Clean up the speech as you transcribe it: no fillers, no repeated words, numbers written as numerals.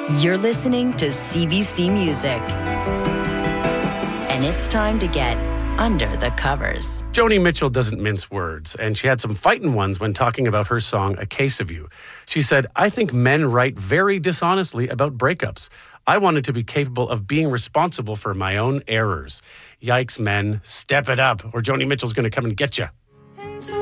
You're listening to CBC Music. And it's time to get under the covers. Joni Mitchell doesn't mince words, and she had some fighting ones when talking about her song, A Case of You. She said, I think men write very dishonestly about breakups. I wanted to be capable of being responsible for my own errors. Yikes, men, step it up, or Joni Mitchell's going to come and get you.